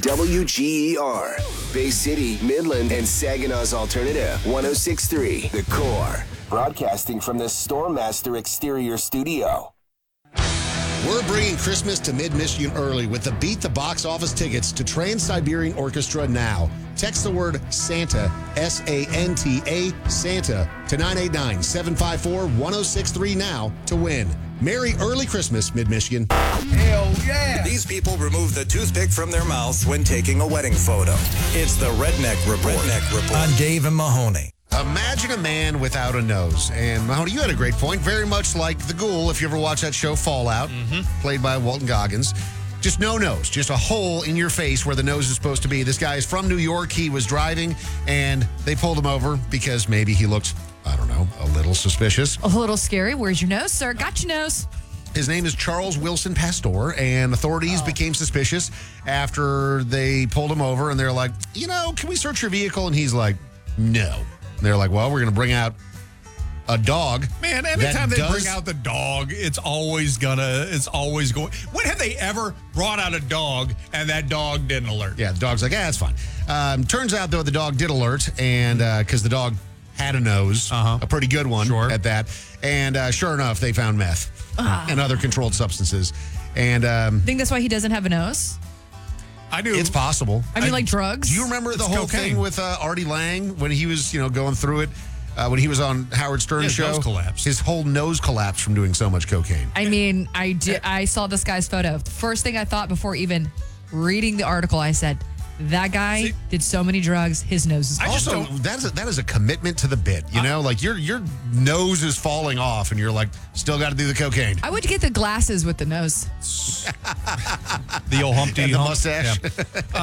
WGER, Bay City, Midland, and Saginaw's Alternative, 106.3, The Core. Broadcasting from the Stormmaster Exterior Studio. We're bringing Christmas to Mid-Michigan early with the Beat the Box Office tickets to Trans-Siberian Orchestra now. Text the word Santa, S-A-N-T-A, Santa, to 989-754-1063 now to win. Merry early Christmas, Mid-Michigan. Hell yeah! These people remove the toothpick from their mouth when taking a wedding photo. It's the Redneck Report. On Dave and Mahoney. Imagine a man without a nose. And Mahoney, you had a great point. Very much like the Ghoul, if you ever watch that show Fallout, played by Walton Goggins. Just no nose, just a hole in your face where the nose is supposed to be. This guy is from New York. He was driving, and they pulled him over because maybe he looked, I don't know, a little suspicious. A little scary. Where's your nose, sir? Got your nose. His name is Charles Wilson Pastor, and authorities became suspicious after they pulled him over, and they're like, can we search your vehicle? And he's like, no. And they're like, well, we're going to bring out a dog. Man, anytime they bring out the dog, it's always going. When have they ever brought out a dog and that dog didn't alert? Yeah, the dog's like, it's fine. Turns out, though, the dog did alert, and because the dog had a nose, a pretty good one at that. And sure enough, they found meth and other controlled substances. And Think that's why he doesn't have a nose? I do. It's possible. I mean, like drugs? Do you remember the whole thing with Artie Lang when he was, going through it? When he was on Howard Stern's show? His nose collapsed. His whole nose collapsed from doing so much cocaine. I mean, I saw this guy's photo. The first thing I thought before even reading the article, I said, that guy did so many drugs, his nose is Also, that is a commitment to the bit, like your nose is falling off and you're like, still got to do the cocaine. I would get the glasses with the nose. The old Humpty and the Hump. mustache. Yeah.